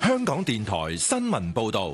香港電台新聞報道。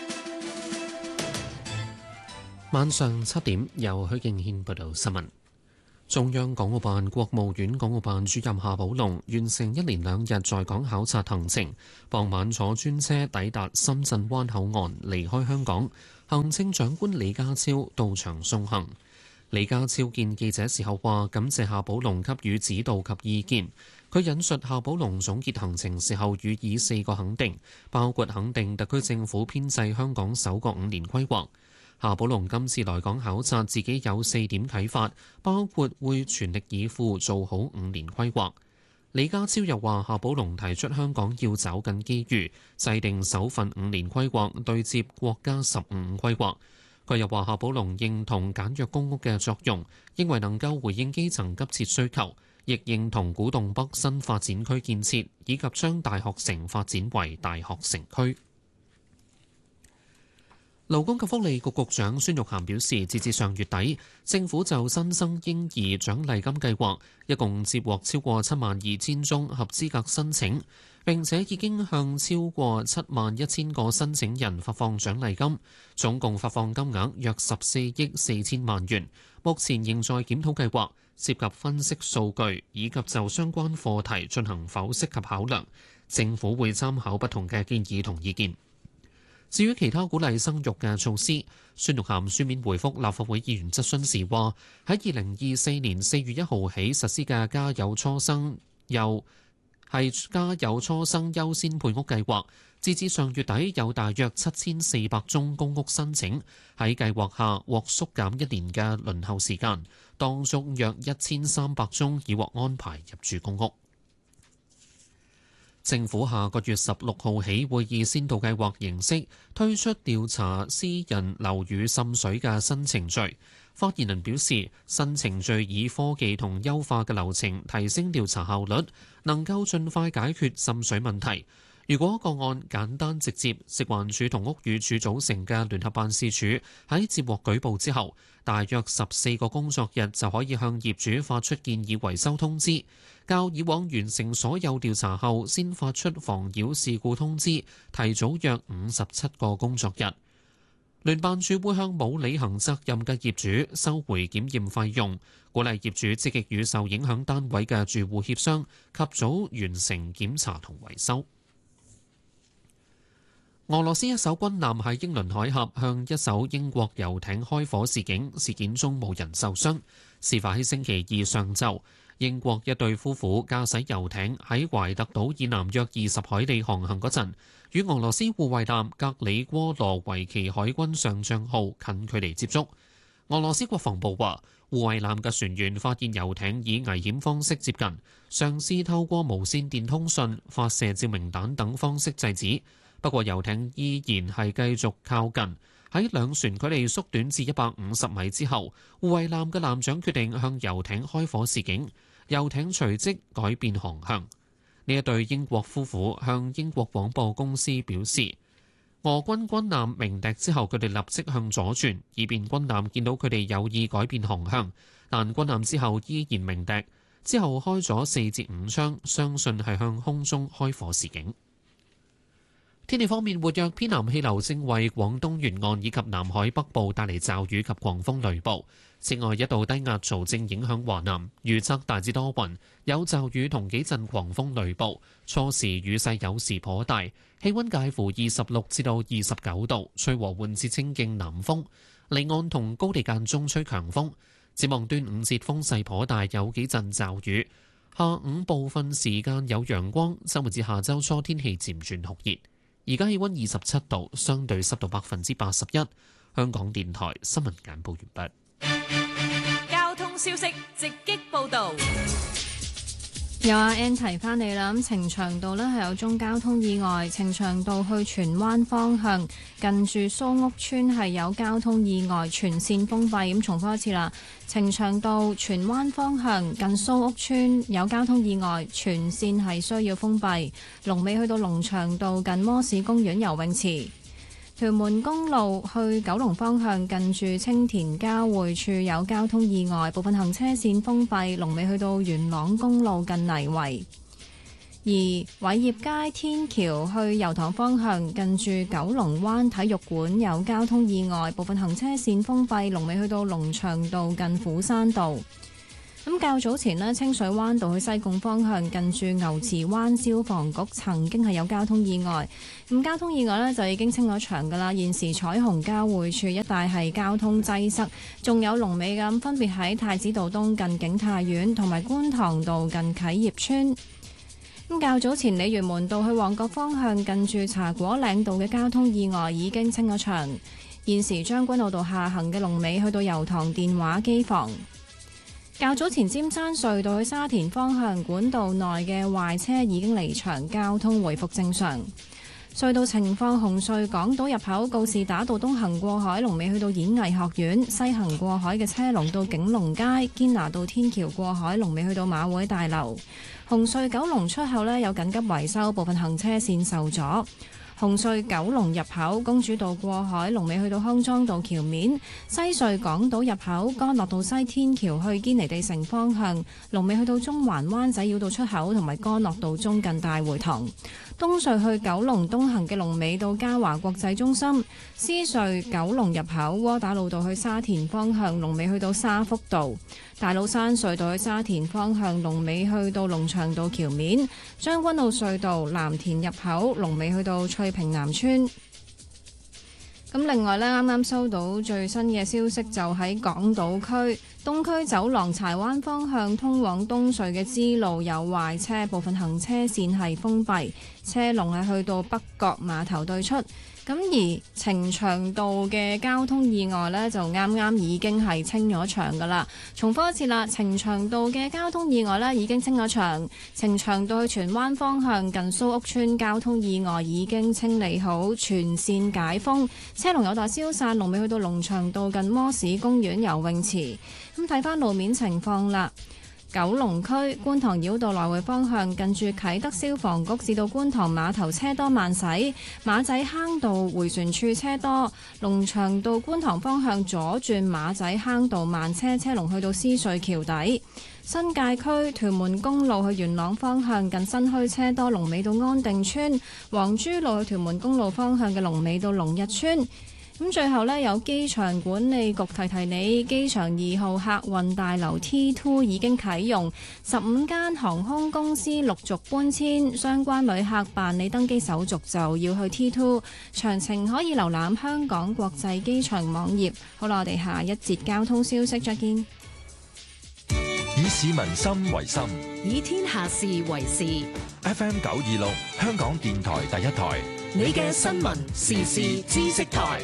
晚上7點，由許敬軒報道新聞。中央港澳辦、國務院港澳辦主任夏寶龍完成1連2日在港考察行程，傍晚坐專車抵達深圳灣口岸，離開香港。行政長官李家超到場送行。李家超見記者時候話：感謝夏寶龍給予指導及意見。佢引述夏寶龍總結行程時候予以4個肯定，包括肯定特區政府編製香港首個5年規劃。夏寶龍今次來港考察，自己有4點啟發，包括會全力以赴做好5年規劃。李家超又話：夏寶龍提出香港要抓緊機遇，制定首份5年規劃，對接國家15五規劃。佢又話：夏寶龍認同簡約公屋嘅作用，認為能夠回應基層急切需求，亦認同古洞北新發展區建設，以及將大學城發展為大學城區。勞工及福利局局長孫玉菡表示，截至上月底，政府就新生嬰兒獎勵金計劃一共接獲超過72000宗合資格申請，並且已經向超過71000個申請人發放獎勵金，總共發放金額約14億4千萬元。目前仍在檢討計劃，涉及分析數據以及就相關課題進行剖析及考量。政府會參考不同嘅建議同意見。至於其他鼓勵生育嘅措施，孫玉菡書面回覆立法會議員質詢時話：喺2024年4月1號起實施嘅家有初生優先配屋計劃，截至上月底有大約7400宗公屋申請，喺計劃下獲縮減1年嘅輪候時間，當中約1300宗已獲安排入住公屋。政府下個月16號起會以先導計劃形式推出調查私人樓宇滲水嘅新程序。發言人表示，新程序以科技同優化嘅流程提升調查效率，能夠盡快解決滲水問題。如果個案簡單直接，食環署同屋宇署組成嘅聯合辦事處喺接獲舉報之後，大約14個工作日就可以向業主發出建議維修通知，較以往完成所有調查後先發出妨擾事故通知提早約57個工作日。聯辦處會向冇履行責任嘅業主收回檢驗費用，鼓勵業主積極與受影響單位嘅住戶協商，及早完成檢查同維修。俄羅斯一艘軍艦喺英倫海峽向一艘英國遊艇開火示警，事件中冇人受傷。事發喺星期二上晝，英國一對夫婦駕駛遊艇喺懷特島以南約20海里航行嗰陣，與俄羅斯護衛艦格里戈羅維奇海軍上將號近距離接觸。俄羅斯國防部話，護衛艦嘅船員發現遊艇以危險方式接近，嘗試透過無線電通訊、發射照明彈等方式制止。不過遊艇依然係繼續靠近，喺兩船距離縮短至150米之後，護衛艦嘅艦長決定向遊艇開火示警，遊艇隨即改變航向。呢一對英國夫婦向英國廣播公司表示，俄軍軍艦鳴笛之後，佢哋立即向左轉，以便軍艦見到佢哋有意改變航向。但軍艦之後依然鳴笛，之後開咗4至5槍，相信係向空中開火示警。天氣方面，活躍偏南氣流正為廣東沿岸以及南海北部帶嚟驟雨及狂風雷暴。此外，一道低壓槽正影響華南，預測大致多雲，有驟雨同幾陣狂風雷暴。初時雨勢有時頗大，氣溫介乎26至到29度，吹和緩至清勁南風。離岸同高地間中吹強風。展望端午節風勢頗大，有幾陣驟雨。下午部分時間有陽光，周末至下周初天氣漸轉酷熱。而家氣溫27度，相對濕度81%。香港電台新聞簡報完畢。交通消息直擊報導。 有阿 N 提翻你啦，咁呈祥道呢係有宗交通意外，呈祥道去荃灣方向近住蘇屋村係有交通意外，全線封閉。咁重複一次啦，呈祥道荃灣方向近蘇屋村有交通意外，全線係需要封閉。龍尾去到龍翔道近摩士公園游泳池。屯門公路去九龍方向近住青田交匯處有交通意外，部分行車線封閉，龍尾去到元朗公路近泥圍。而而偉業街天橋去油塘方向，近住九龍灣體育館有交通意外，部分行車線封閉，龍尾去到龍翔道近虎山道。咁較早前呢，清水灣道去西貢方向，近住牛池灣消防局曾經係有交通意外。咁交通意外呢，就已經清咗場㗎啦。現時彩虹交匯處一帶係交通擠塞，仲有龍尾咁，分別喺太子道東近景泰苑同埋觀塘道近啟業村。咁較早前鯉魚門道去旺角方向，近住茶果嶺道嘅交通意外已經清咗場。現時將軍澳道下行嘅龍尾去到油塘電話機房。較早前尖山隧道去沙田方向管道內嘅壞車已經離場，交通回復正常。隧道情況：紅隧港島入口告士打道東行過海，龍尾去到演藝學院；西行過海嘅車龍到景隆街，堅拿道天橋過海，龍尾去到馬會大樓。紅隧九龍出口呢有緊急維修，部分行車線受阻。紅隧九龍入口公主道過海，龍尾去到康莊道橋面；西隧港島入口干諾道西天橋去堅尼地城方向，龍尾去到中環灣仔繞道出口同埋干諾道中近大會堂；東隧去九龍東行嘅龍尾到嘉華國際中心；獅隧九龍入口窩打老道去沙田方向，龍尾去到沙福道；大老山隧道去沙田方向，龍尾去到龍翔道橋面；將軍澳隧道藍田入口龍尾去到翠屏南村。咁另外呢，啱啱收到最新嘅消息，就喺港島區東區走廊柴灣方向通往東隧嘅支路有壞車，部分行車線係封閉，車龍係去到北角碼頭對出。咁而呈祥道嘅交通意外呢，就啱啱已經係清咗場㗎啦。重複一次啦，呈祥道嘅交通意外呢已經清咗場。呈祥道去荃灣方向近蘇屋村交通意外已經清理好，全線解封，車龍有待消散，龍尾去到龍翔道近摩士公園游泳池。咁睇返路面情況啦。九龍區觀塘繞道來回方向，近住啟德消防局至到觀塘碼頭車多慢駛，馬仔坑道迴旋處車多，龍翔道觀塘方向左轉馬仔坑道慢車，車龍去到獅隧橋底。新界區屯門公路去元朗方向近新墟車多，龍尾到安定村；黃珠路去屯門公路方向嘅龍尾到龍日村。咁最後呢，有機場管理局提提你，機場2號客運大樓 T2 已經啟用，15間航空公司陸續搬遷，相關旅客辦理登機手續就要去 T2。詳情可以瀏覽香港國際機場網頁。好啦，我哋下一節交通消息再見。 以市民心為心， 以天下事為事。 FM 926香港電台第一台， 你嘅新聞時事知識台。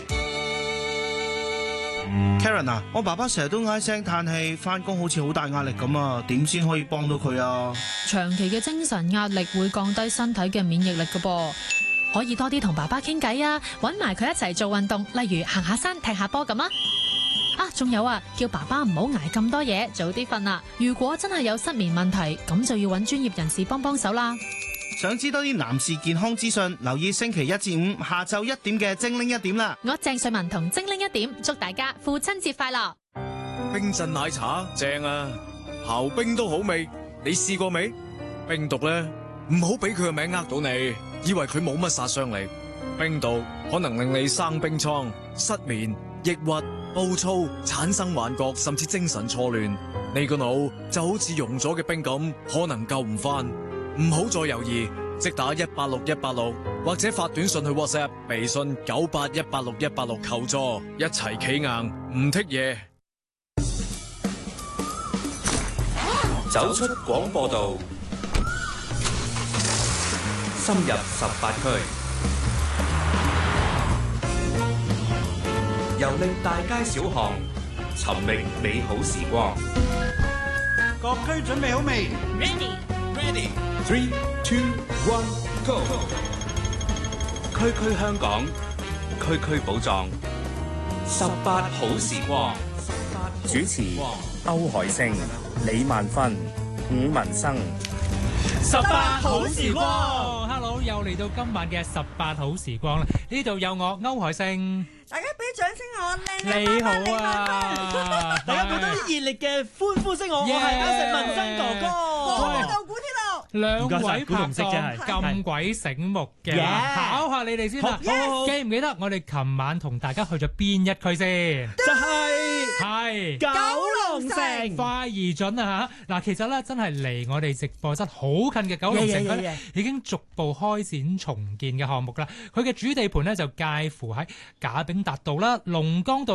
Karen 啊，我爸爸成日都唉聲嘆氣，翻工好似好大壓力咁啊，點先可以幫到佢啊？ 長期嘅精神壓力會降低身體嘅免疫力㗎噃，可以多啲同爸爸傾偈啊，搵埋佢一齊做運動，例如行下山、踢下波咁啊。仲有啊，叫爸爸唔好捱咁多嘢，早啲瞓啦。如果真係有失眠問題，咁就要搵專業人士幫幫手啦。 想知多啲男士健康資訊，留意星期1至5下晝1點嘅精靈1點啦。 我鄭瑞文同精靈1點，祝大家父親節快樂。 冰鎮奶茶正啊，刨冰都好味，你試過未？冰毒咧，唔好俾佢個名呃到你，以為佢冇乜殺傷力。冰毒可能令你生冰瘡、失眠、抑鬱、暴躁、產生幻覺，甚至精神錯亂。你個腦就好似溶咗嘅冰咁，可能救唔翻。唔好再猶豫，即打186186，或者發短信去 WhatsApp 微信9818616求助，一齊企硬唔剔嘢。 走出廣播道，深入18區，遊歷大街小巷，尋覓美好時光。 各區準備好未 Ready ？3、2、1 Go！ 區區香港，區區寶藏，18好時光。 主持歐海星、李萬芬、伍文生。 18好時光 ，Hello， 又嚟到今晚嘅18好時光啦！呢度有我歐海星， 大家俾掌聲我， 你好啊！ 大家俾多啲熱烈嘅歡呼聲我，我係歐石文生哥哥，火車到古天樂。 兩位拍古銅色真係檔咁鬼醒目嘅， Yeah 考下你哋先啦。 好記唔記得我哋琴晚同大家去咗邊一區先？ 就係九龍城。 快而準啊嚇！嗱，其實咧真係離我哋直播室好近嘅九龍城區咧，已經逐步開展重建嘅項目啦。佢嘅主地盤咧就介乎喺賈炳達道啦、龍崗道。